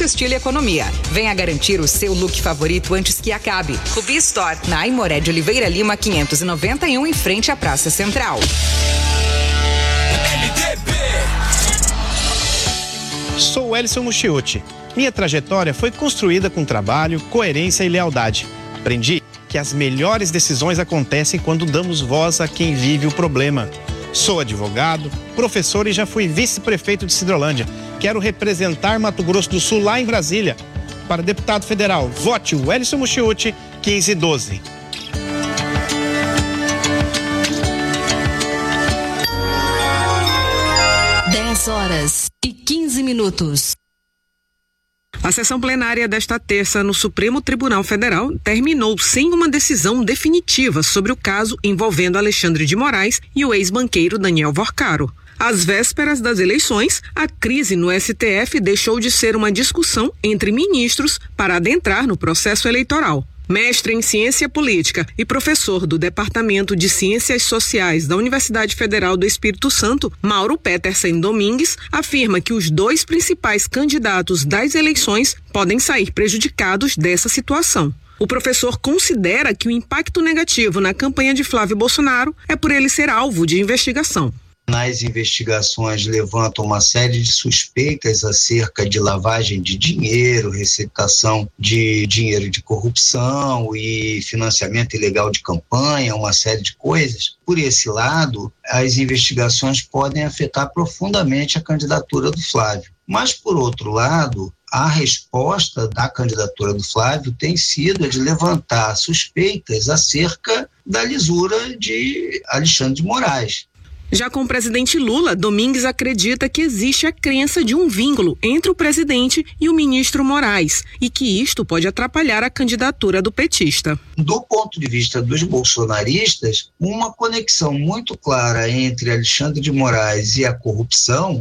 estilo e economia. Venha garantir o seu look favorito antes que acabe. Rubi Store, na Aimoré de Oliveira Lima, 591, em frente à Praça Central. Sou Elson Mucciuti. Minha trajetória foi construída com trabalho, coerência e lealdade. Aprendi que as melhores decisões acontecem quando damos voz a quem vive o problema. Sou advogado, professor e já fui vice-prefeito de Sidrolândia. Quero representar Mato Grosso do Sul lá em Brasília. Para deputado federal, vote o Elson Mucciuti, 1512. Horas e 15 minutos. A sessão plenária desta terça no Supremo Tribunal Federal terminou sem uma decisão definitiva sobre o caso envolvendo Alexandre de Moraes e o ex-banqueiro Daniel Vorcaro. Às vésperas das eleições, a crise no STF deixou de ser uma discussão entre ministros para adentrar no processo eleitoral. Mestre em Ciência Política e professor do Departamento de Ciências Sociais da Universidade Federal do Espírito Santo, Mauro Petersen Domingues, afirma que os dois principais candidatos das eleições podem sair prejudicados dessa situação. O professor considera que o impacto negativo na campanha de Flávio Bolsonaro é por ele ser alvo de investigação. Nas investigações levantam uma série de suspeitas acerca de lavagem de dinheiro, receptação de dinheiro de corrupção e financiamento ilegal de campanha, uma série de coisas. Por esse lado, as investigações podem afetar profundamente a candidatura do Flávio. Mas, por outro lado, a resposta da candidatura do Flávio tem sido a de levantar suspeitas acerca da lisura de Alexandre de Moraes. Já com o presidente Lula, Domingues acredita que existe a crença de um vínculo entre o presidente e o ministro Moraes e que isto pode atrapalhar a candidatura do petista. Do ponto de vista dos bolsonaristas, uma conexão muito clara entre Alexandre de Moraes e a corrupção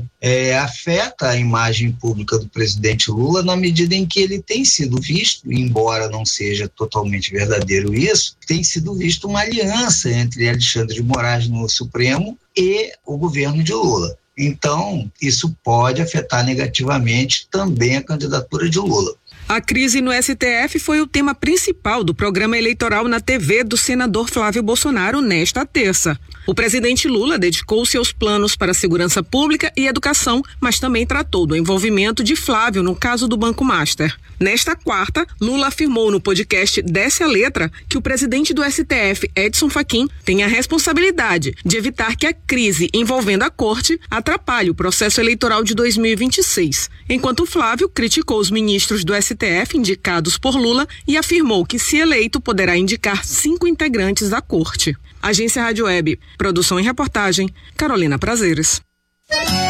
afeta a imagem pública do presidente Lula na medida em que ele tem sido visto, embora não seja totalmente verdadeiro isso, tem sido visto uma aliança entre Alexandre de Moraes no Supremo e o governo de Lula. Então, isso pode afetar negativamente também a candidatura de Lula. A crise no STF foi o tema principal do programa eleitoral na TV do senador Flávio Bolsonaro nesta terça. O presidente Lula dedicou seus planos para a segurança pública e educação, mas também tratou do envolvimento de Flávio no caso do Banco Master. Nesta quarta, Lula afirmou no podcast Desce a Letra que o presidente do STF, Edson Fachin, tem a responsabilidade de evitar que a crise envolvendo a corte atrapalhe o processo eleitoral de 2026, enquanto Flávio criticou os ministros do STF indicados por Lula e afirmou que, se eleito, poderá indicar 5 integrantes da corte. Agência Rádio Web, produção e reportagem, Carolina Prazeres.